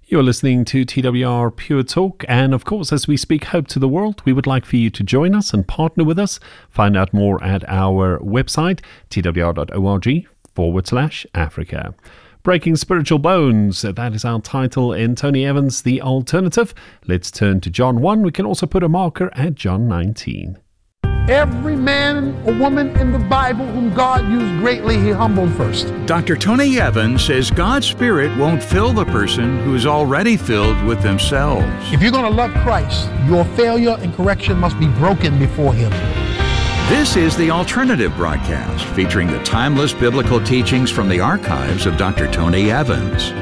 You're listening to TWR Pure Talk, and of course, as we speak hope to the world, we would like for you to join us and partner with us. Find out more at our website, twr.org/Africa. Breaking Spiritual Bones, that is our title in Tony Evans' The Alternative. Let's turn to John 1. We can also put a marker at John 19. Every man or woman in the Bible whom God used greatly, he humbled first. Dr. Tony Evans says God's Spirit won't fill the person who is already filled with themselves. If you're going to love Christ, your failure and correction must be broken before Him. This is The Alternative broadcast, featuring the timeless biblical teachings from the archives of Dr. Tony Evans.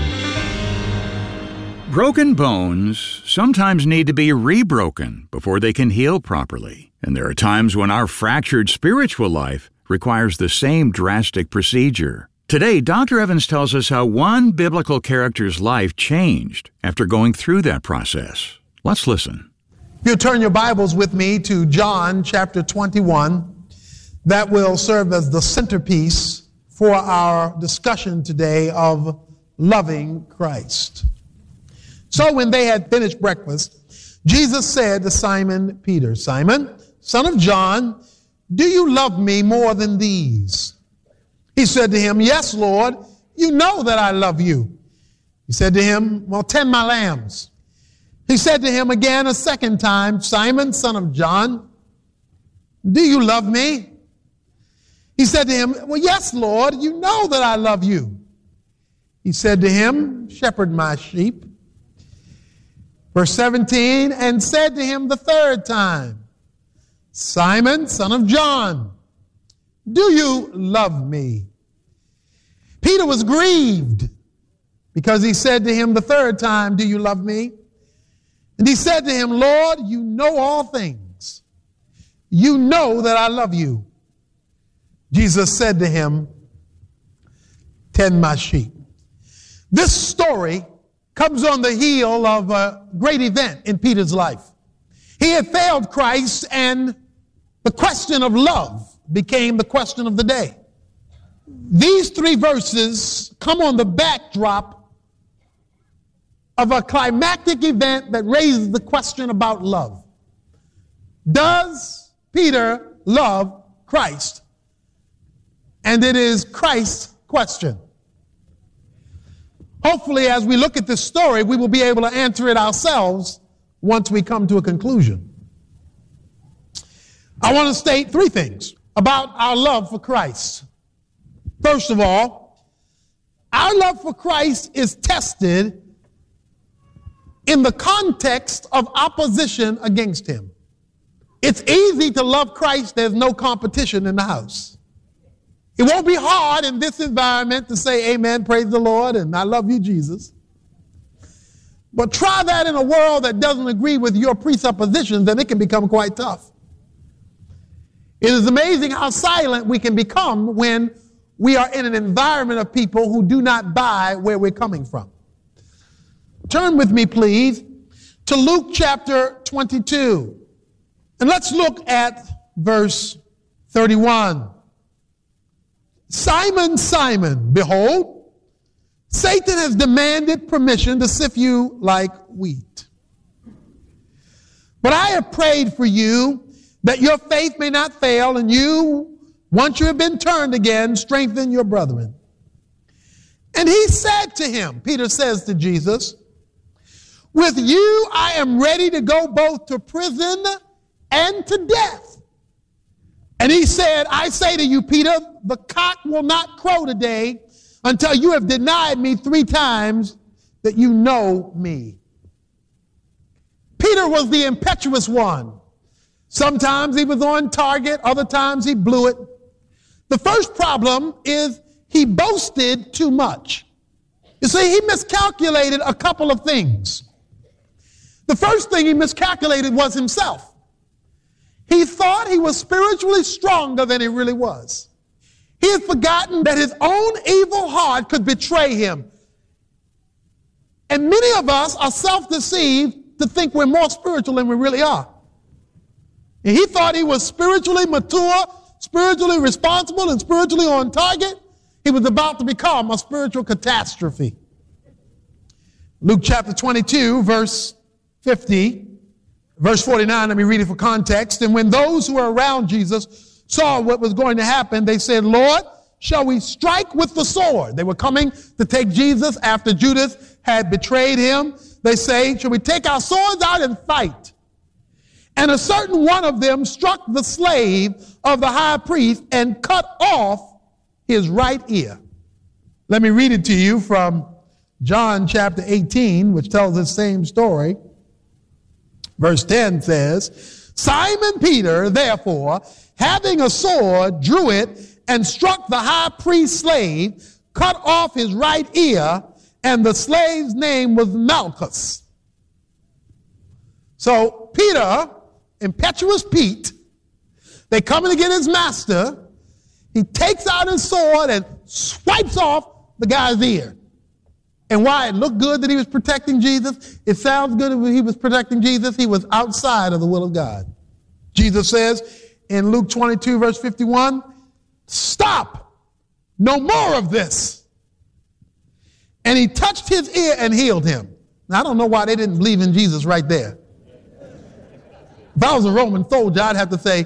Broken bones sometimes need to be rebroken before they can heal properly. And there are times when our fractured spiritual life requires the same drastic procedure. Today, Dr. Evans tells us how one biblical character's life changed after going through that process. Let's listen. If you turn your Bibles with me to John chapter 21, that will serve as the centerpiece for our discussion today of loving Christ. So when they had finished breakfast, Jesus said to Simon Peter, "Simon, son of John, do you love me more than these?" He said to him, "Yes, Lord, you know that I love you." He said to him, "Well, tend my lambs." He said to him again a second time, "Simon, son of John, do you love me?" He said to him, "Well, yes, Lord, you know that I love you." He said to him, "Shepherd my sheep." Verse 17, and said to him the third time, "Simon, son of John, do you love me?" Peter was grieved because he said to him the third time, "Do you love me?" And he said to him, "Lord, you know all things. You know that I love you." Jesus said to him, "Tend my sheep." This story comes on the heel of a great event in Peter's life. He had failed Christ, and the question of love became the question of the day. These three verses come on the backdrop of a climactic event that raises the question about love. Does Peter love Christ? And it is Christ's question. Hopefully, as we look at this story, we will be able to answer it ourselves once we come to a conclusion. I want to state three things about our love for Christ. First of all, our love for Christ is tested in the context of opposition against Him. It's easy to love Christ. There's no competition in the house. It won't be hard in this environment to say amen, praise the Lord, and I love you, Jesus. But try that in a world that doesn't agree with your presuppositions, and it can become quite tough. It is amazing how silent we can become when we are in an environment of people who do not buy where we're coming from. Turn with me, please, to Luke chapter 22. And let's look at verse 31. "Simon, Simon, behold, Satan has demanded permission to sift you like wheat. But I have prayed for you that your faith may not fail, and you, once you have been turned again, strengthen your brethren." And he said to him, Peter says to Jesus, "With you I am ready to go both to prison and to death." And he said, "I say to you, Peter, the cock will not crow today until you have denied me 3 times that you know me." Peter was the impetuous one. Sometimes he was on target, other times he blew it. The first problem is he boasted too much. You see, he miscalculated a couple of things. The first thing he miscalculated was himself. He thought he was spiritually stronger than he really was. He had forgotten that his own evil heart could betray him. And many of us are self-deceived to think we're more spiritual than we really are. And he thought he was spiritually mature, spiritually responsible, and spiritually on target. He was about to become a spiritual catastrophe. Luke chapter 22, verse 50, verse 49, let me read it for context. And when those who were around Jesus saw what was going to happen, they said, Lord, shall we strike with the sword? They were coming to take Jesus after Judas had betrayed him. They say, shall we take our swords out and fight? And a certain one of them struck the slave of the high priest and cut off his right ear. Let me read it to you from John chapter 18, which tells the same story. Verse 10 says, Simon Peter, therefore, having a sword, drew it and struck the high priest's slave, cut off his right ear, and the slave's name was Malchus. So Peter, impetuous Pete, they coming to get his master. He takes out his sword and swipes off the guy's ear. And why it looked good that he was protecting Jesus, it sounds good that he was protecting Jesus, he was outside of the will of God. Jesus says in Luke 22, verse 51, stop, no more of this. And he touched his ear and healed him. Now, I don't know why they didn't believe in Jesus right there. If I was a Roman soldier, I'd have to say,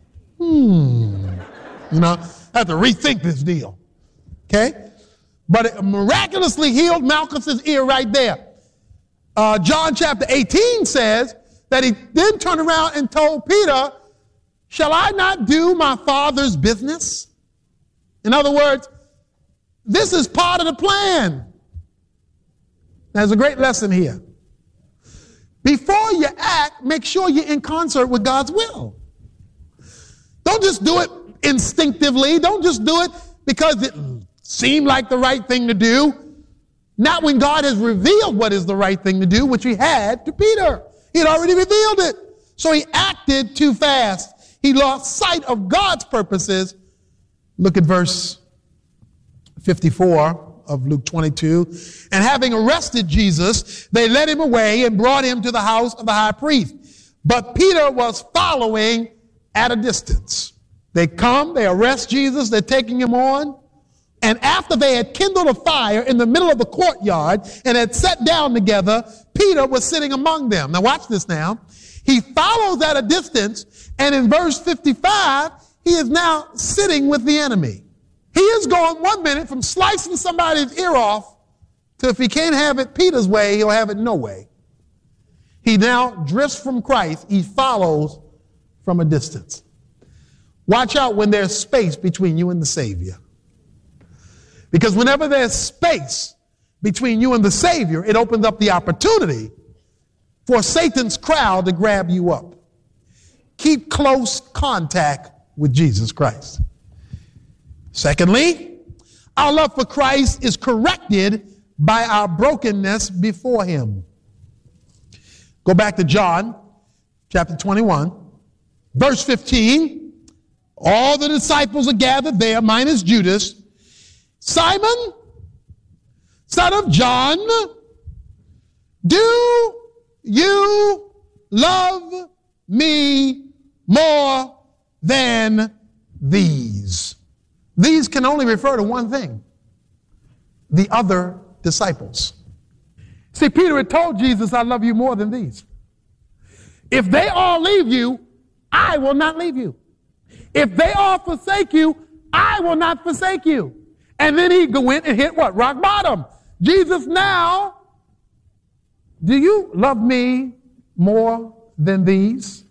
I have to rethink this deal. Okay? But it miraculously healed Malchus's ear right there. John chapter 18 says that he then turned around and told Peter, shall I not do my Father's business? In other words, this is part of the plan. There's a great lesson here. Before you act, make sure you're in concert with God's will. Don't just do it instinctively. Don't just do it because it seemed like the right thing to do. Not when God has revealed what is the right thing to do, which he had to Peter. He had already revealed it. So he acted too fast. He lost sight of God's purposes. Look at verse 54 of Luke 22. And having arrested Jesus, they led him away and brought him to the house of the high priest. But Peter was following at a distance. They come, they arrest Jesus, they're taking him on. And after they had kindled a fire in the middle of the courtyard and had sat down together, Peter was sitting among them. Now watch this now. He follows at a distance, and in verse 55, he is now sitting with the enemy. He is going 1 minute from slicing somebody's ear off to, if he can't have it Peter's way, he'll have it no way. He now drifts from Christ. He follows from a distance. Watch out when there's space between you and the Savior. Because whenever there's space between you and the Savior, it opens up the opportunity for Satan's crowd to grab you up. Keep close contact with Jesus Christ. Secondly, our love for Christ is corrected by our brokenness before him. Go back to John chapter 21, verse 15. All the disciples are gathered there, minus Judas. Simon, son of John, do you love me more than these? These can only refer to one thing: the other disciples. See, Peter had told Jesus, I love you more than these. If they all leave you, I will not leave you. If they all forsake you, I will not forsake you. And then he went and hit what? Rock bottom. Jesus, now, do you love me more than these?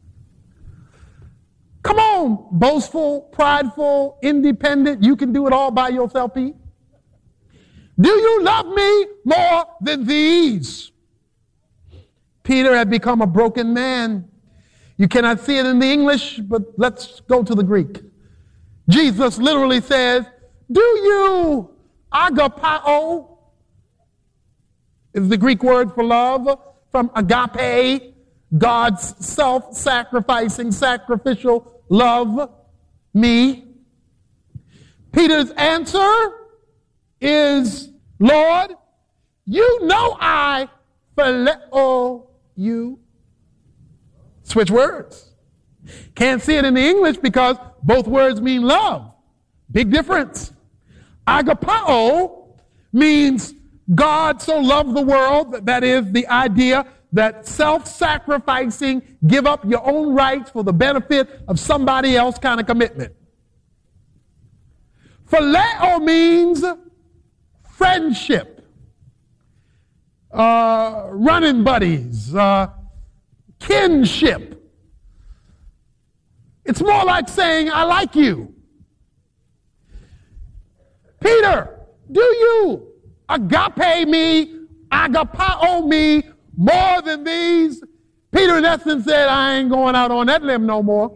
Come on, boastful, prideful, independent, you can do it all by yourself, Pete. Do you love me more than these? Peter had become a broken man. You cannot see it in the English, but let's go to the Greek. Jesus literally says, do you agapao, is the Greek word for love, from agape, God's self-sacrificing, sacrificial love, me? Peter's answer is, Lord, you know I phileo you. Switch words. Can't see it in the English because both words mean love. Big difference. Agapao means God so loved the world, that is the idea that self-sacrificing, give up your own rights for the benefit of somebody else kind of commitment. Phileo means friendship, running buddies, kinship. It's more like saying, I like you. Peter, do you agape me, agapao me more than these? Peter in essence said, I ain't going out on that limb no more.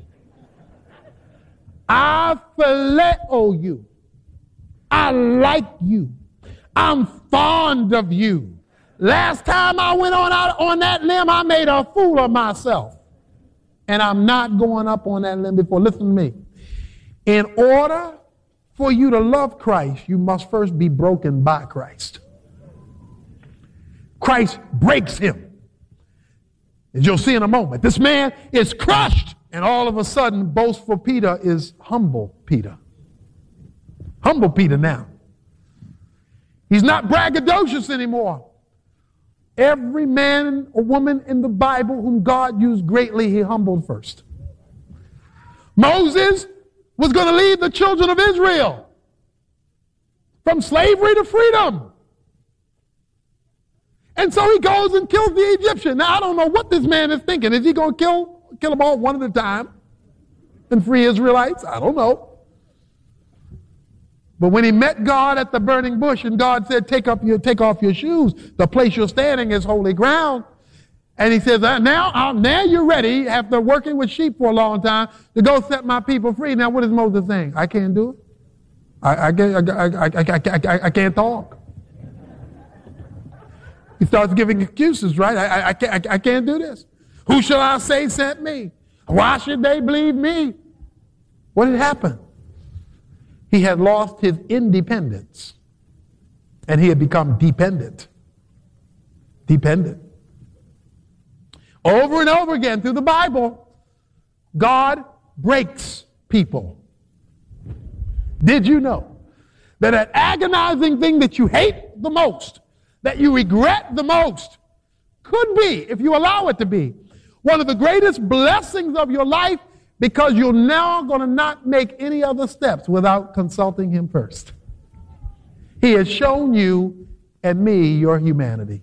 I phileo you. I like you. I'm fond of you. Last time I went out on that limb, I made a fool of myself. And I'm not going up on that limb before. Listen to me. In order for you to love Christ, you must first be broken by Christ. Christ breaks him. As you'll see in a moment, this man is crushed. And all of a sudden, boastful Peter is humble Peter. Humble Peter now. He's not braggadocious anymore. Every man or woman in the Bible whom God used greatly, he humbled first. Moses was going to lead the children of Israel from slavery to freedom. And so he goes and kills the Egyptian. Now, I don't know what this man is thinking. Is he going to kill them all one at a time and free Israelites? I don't know. But when he met God at the burning bush and God said, take off your shoes. The place you're standing is holy ground. And he says, now you're ready, after working with sheep for a long time, to go set my people free. Now, what is Moses saying? I can't do it. I can't talk. He starts giving excuses, right? I can't do this. Who shall I say sent me? Why should they believe me? What had happened? He had lost his independence, and he had become dependent. Dependent. Over and over again through the Bible, God breaks people. Did you know that an agonizing thing that you hate the most, that you regret the most, could be, if you allow it to be, one of the greatest blessings of your life, because you're now going to not make any other steps without consulting him first. He has shown you and me your humanity.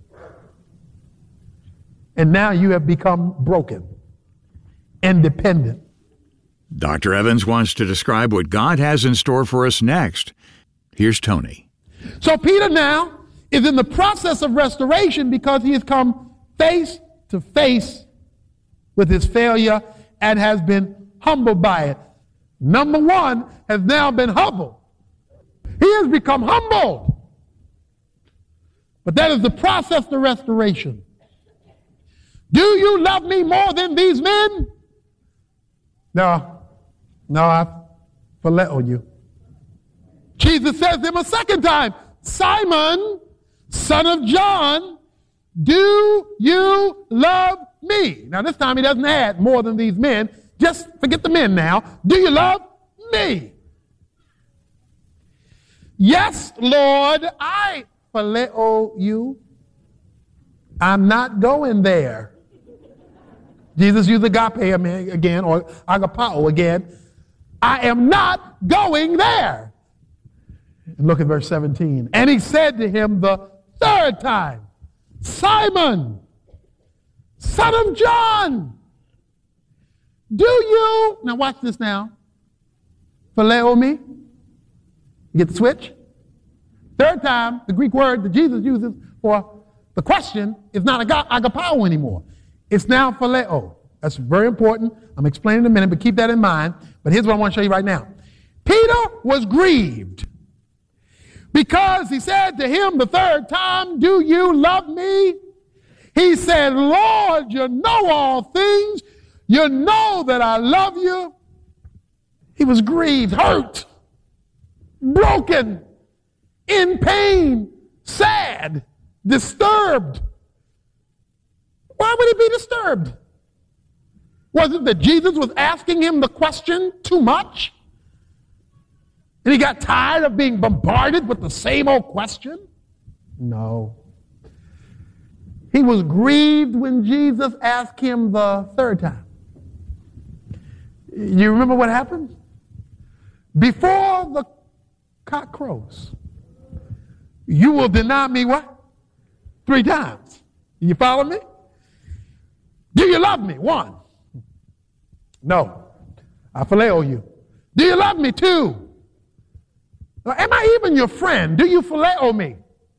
And now you have become broken, independent. Dr. Evans wants to describe what God has in store for us next. Here's Tony. So Peter now is in the process of restoration because he has come face to face with his failure and has been humbled by it. Number one has now been humbled. He has become humbled. But that is the process of restoration. Do you love me more than these men? No, I phileo you. Jesus says to him a second time, Simon, son of John, do you love me? Now this time he doesn't add more than these men. Just forget the men now. Do you love me? Yes, Lord, I phileo you. I'm not going there. Jesus used agape again, or agapao again. I am not going there. And look at verse 17. And he said to him the third time, Simon, son of John, do you, now watch this now, phileo me? You get the switch? Third time, the Greek word that Jesus uses for the question is not agapao anymore. It's now phileo. That's very important. I'm explaining in a minute, but keep that in mind. But here's what I want to show you right now. Peter was grieved because he said to him the third time, do you love me? He said, Lord, you know all things. You know that I love you. He was grieved, hurt, broken, in pain, sad, disturbed. Why would he be disturbed? Was it that Jesus was asking him the question too much? And he got tired of being bombarded with the same old question? No. He was grieved when Jesus asked him the third time. You remember what happened? Before the cock crows, you will deny me what? 3 times. You follow me? Do you love me? 1. No. I phileo you. Do you love me? 2. Am I even your friend? Do you phileo me?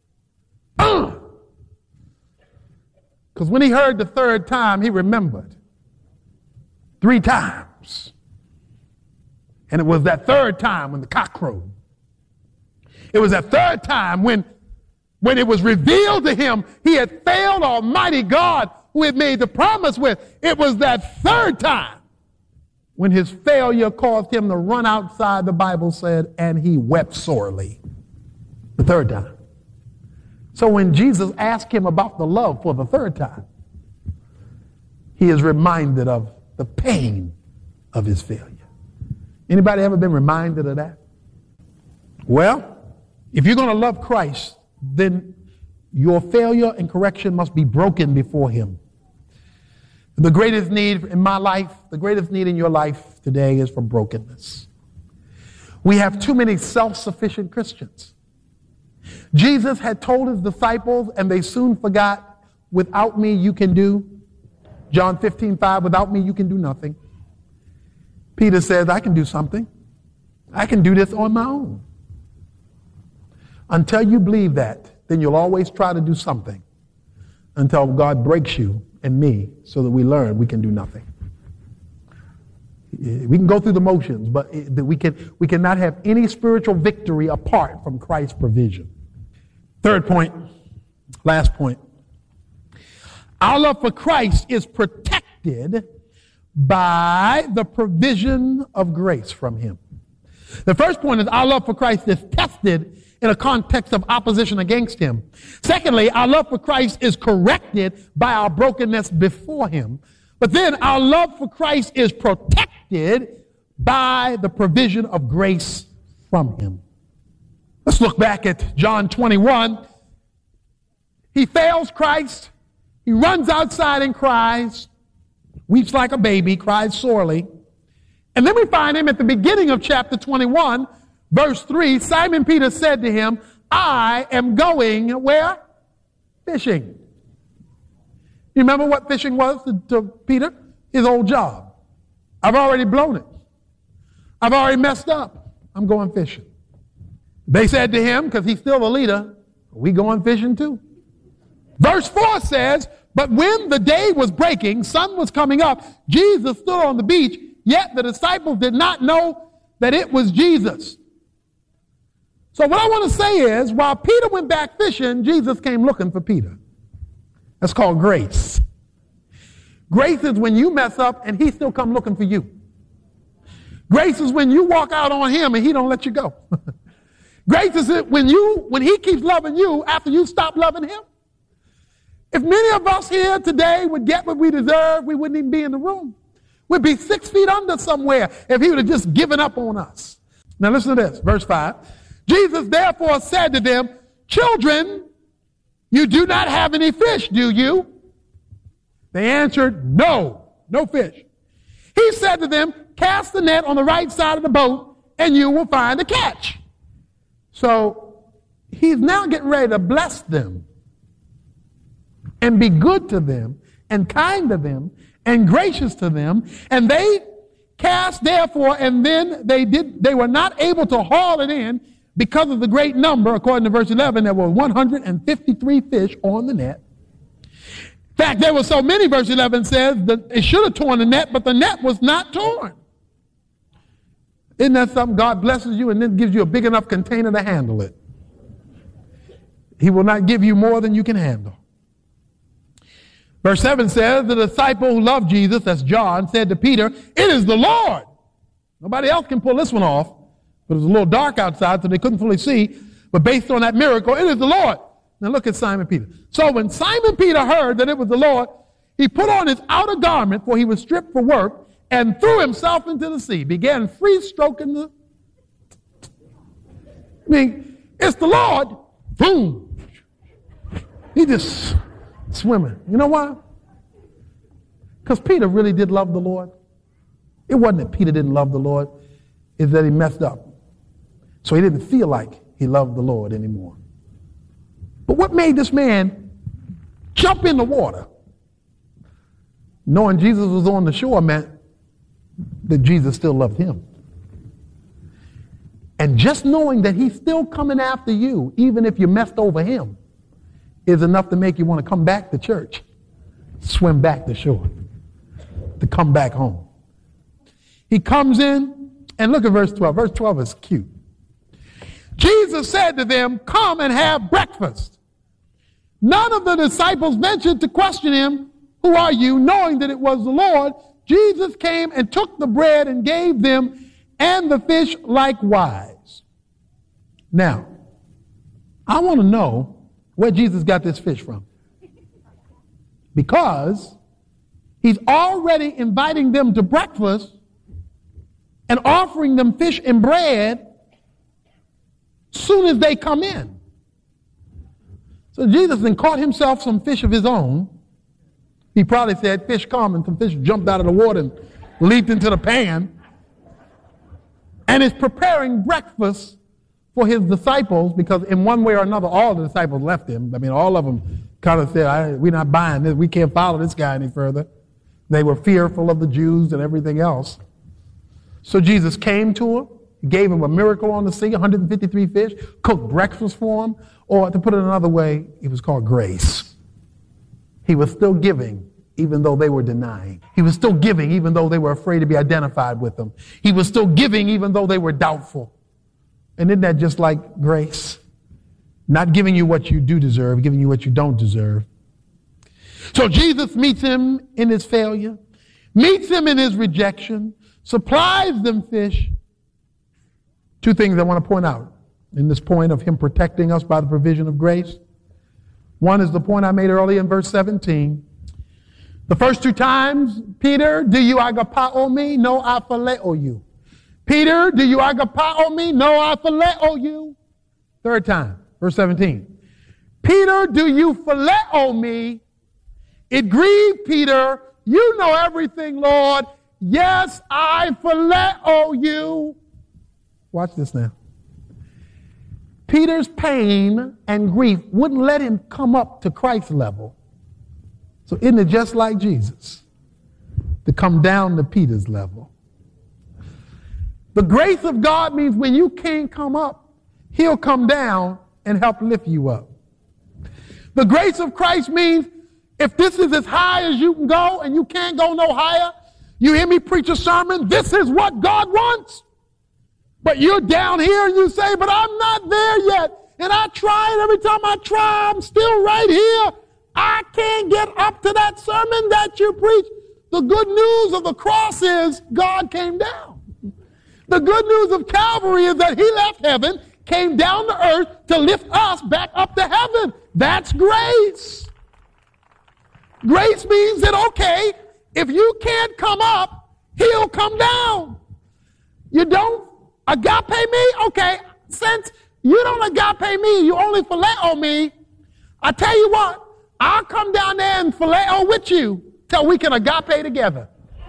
Because when he heard the third time, he remembered 3 times. And it was that third time when the cock crowed. It was that third time when it was revealed to him he had failed Almighty God who had made the promise with. It was that third time when his failure caused him to run outside, the Bible said, and he wept sorely. The third time. So when Jesus asked him about the love for the third time, he is reminded of the pain of his failure. Anybody ever been reminded of that? Well, if you're going to love Christ, then your failure and correction must be broken before him. The greatest need in my life, the greatest need in your life today is for brokenness. We have too many self-sufficient Christians. Jesus had told his disciples, and they soon forgot, without me you can do. John 15:5, without me you can do nothing. Peter says, I can do something. I can do this on my own. Until you believe that, then you'll always try to do something until God breaks you and me so that we learn we can do nothing. We can go through the motions, but we cannot have any spiritual victory apart from Christ's provision. Third point, last point. Our love for Christ is protected by the provision of grace from him. The first point is our love for Christ is tested in a context of opposition against him. Secondly, our love for Christ is corrected by our brokenness before him. But then our love for Christ is protected by the provision of grace from him. Let's look back at John 21. He fails Christ. He runs outside and cries, weeps like a baby, cries sorely. And then we find him at the beginning of chapter 21, verse 3. Simon Peter said to him, I am going where? Fishing. You remember what fishing was to Peter? His old job. I've already blown it. I've already messed up. I'm going fishing. They said to him, because he's still the leader, we going fishing too. Verse 4 says, but when the day was breaking, sun was coming up, Jesus stood on the beach, yet the disciples did not know that it was Jesus. So what I want to say is, while Peter went back fishing, Jesus came looking for Peter. That's called grace. Grace is when you mess up and he still come looking for you. Grace is when you walk out on him and he don't let you go. Grace is when he keeps loving you after you stop loving him. If many of us here today would get what we deserve, we wouldn't even be in the room. We'd be 6 feet under somewhere if he would have just given up on us. Now listen to this, verse 5. Jesus therefore said to them, children, you do not have any fish, do you? They answered, no fish. He said to them, cast the net on the right side of the boat and you will find a catch. So he's now getting ready to bless them and be good to them and kind to them and gracious to them. And they cast therefore, and then they were not able to haul it in because of the great number. According to verse 11, there were 153 fish on the net. In fact, there were so many, verse 11 says, that it should have torn the net, but the net was not torn. Isn't that something? God blesses you and then gives you a big enough container to handle it. He will not give you more than you can handle. Verse 7 says, the disciple who loved Jesus, that's John, said to Peter, it is the Lord. Nobody else can pull this one off, but it was a little dark outside, so they couldn't fully see. But based on that miracle, it is the Lord. Now look at Simon Peter. So when Simon Peter heard that it was the Lord, he put on his outer garment, for he was stripped for work, and threw himself into the sea, began free stroking the... it's the Lord. Boom. He just swimming. You know why? Because Peter really did love the Lord. It wasn't that Peter didn't love the Lord, it's that he messed up. So he didn't feel like he loved the Lord anymore. But what made this man jump in the water, knowing Jesus was on the shore, meant that Jesus still loved him. And just knowing that he's still coming after you, even if you messed over him, is enough to make you want to come back to church, swim back to shore, to come back home. He comes in, and look at verse 12. Verse 12 is cute. Jesus said to them, "Come and have breakfast." None of the disciples ventured to question him, "Who are you?" knowing that it was the Lord. Jesus came and took the bread and gave them, and the fish likewise. Now, I want to know where Jesus got this fish from. Because he's already inviting them to breakfast and offering them fish and bread soon as they come in. So Jesus then caught himself some fish of his own. He probably said, "Fish come," and some fish jumped out of the water and leaped into the pan. And is preparing breakfast for his disciples, because in one way or another, all the disciples left him. I mean, all of them kind of said, "We're not buying this. We can't follow this guy any further." They were fearful of the Jews and everything else. So Jesus came to him, gave him a miracle on the sea, 153 fish, cooked breakfast for him, or to put it another way, it was called grace. He was still giving, even though they were denying. He was still giving, even though they were afraid to be identified with him. He was still giving, even though they were doubtful. And isn't that just like grace? Not giving you what you do deserve, giving you what you don't deserve. So Jesus meets him in his failure, meets him in his rejection, supplies them fish. Two things I want to point out in this point of him protecting us by the provision of grace. One is the point I made earlier in verse 17. The first two times, "Peter, do you agapao me? No, I phileo you." "Peter, do you agapao me? No, I phileo you." Third time, verse 17. "Peter, do you phileo me?" It grieved Peter. "You know everything, Lord." "Yes, I phileo you." Watch this now. Peter's pain and grief wouldn't let him come up to Christ's level. So isn't it just like Jesus to come down to Peter's level? The grace of God means when you can't come up, he'll come down and help lift you up. The grace of Christ means if this is as high as you can go and you can't go no higher, you hear me preach a sermon, this is what God wants. But you're down here and you say, "But I'm not there yet. And I tried, every time I try, I'm still right here. I can't get up to that sermon that you preach." The good news of the cross is God came down. The good news of Calvary is that he left heaven, came down to earth to lift us back up to heaven. That's grace. Grace means that, okay, if you can't come up, he'll come down. You don't agape me? Okay, since you don't agape me, you only phileo me, I tell you what, I'll come down there and phileo with you till we can agape together.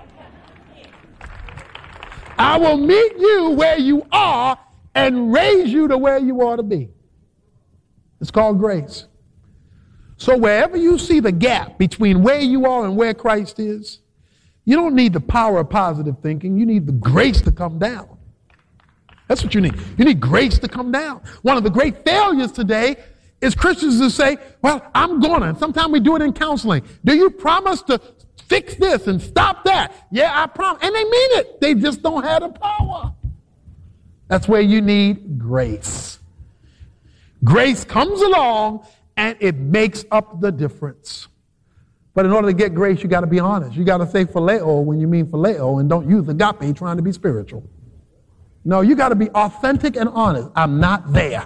I will meet you where you are and raise you to where you ought to be. It's called grace. So wherever you see the gap between where you are and where Christ is, you don't need the power of positive thinking. You need the grace to come down. That's what you need. You need grace to come down. One of the great failures today is Christians who say, "Well, I'm gonna," and sometimes we do it in counseling. "Do you promise to fix this and stop that?" "Yeah, I promise." And they mean it. They just don't have the power. That's where you need grace. Grace comes along and it makes up the difference. But in order to get grace, you got to be honest. You got to say phileo when you mean phileo, and don't use agape trying to be spiritual. No, you got to be authentic and honest. I'm not there.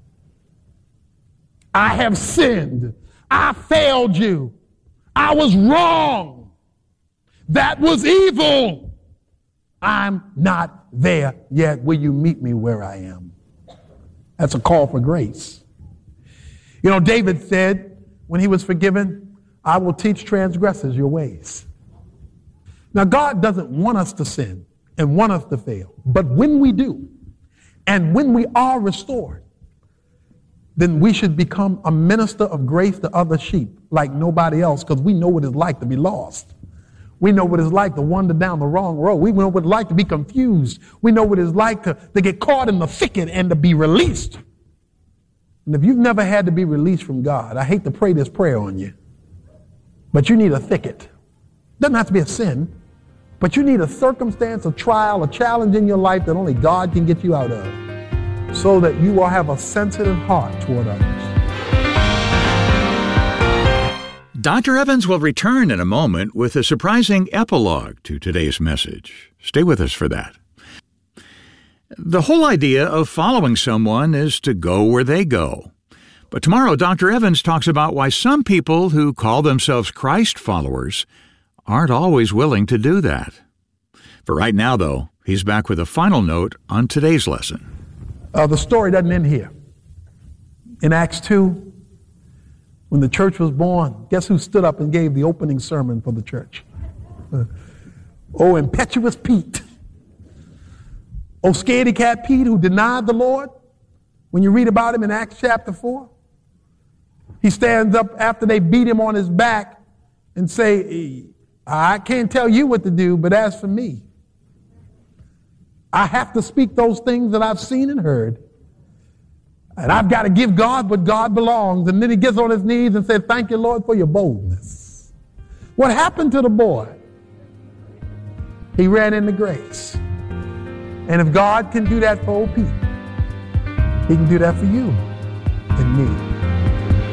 I have sinned. I failed you. I was wrong. That was evil. I'm not there yet. Will you meet me where I am? That's a call for grace. You know, David said, when he was forgiven, I will teach transgressors your ways. Now, God doesn't want us to sin and want us to fail. But when we do, and when we are restored, then we should become a minister of grace to other sheep like nobody else, because we know what it's like to be lost. We know what it's like to wander down the wrong road. We know what it's like to be confused. We know what it's like to get caught in the thicket and to be released. And if you've never had to be released from God, I hate to pray this prayer on you, but you need a thicket. Doesn't have to be a sin, but you need a circumstance, a trial, a challenge in your life that only God can get you out of, so that you will have a sensitive heart toward others. Dr. Evans will return in a moment with a surprising epilogue to today's message. Stay with us for that. The whole idea of following someone is to go where they go. But tomorrow, Dr. Evans talks about why some people who call themselves Christ followers aren't always willing to do that. For right now, though, he's back with a final note on today's lesson. The story doesn't end here. In Acts 2, when the church was born, guess who stood up and gave the opening sermon for the church? Impetuous Pete. Scaredy cat Pete, who denied the Lord. When you read about him in Acts chapter 4, he stands up after they beat him on his back and say, I can't tell you what to do, but as for me, I have to speak those things that I've seen and heard. And I've got to give God what God belongs. And then he gets on his knees and says, thank you, Lord, for your boldness. What happened to the boy? He ran into grace. And if God can do that for old Pete, he can do that for you and me.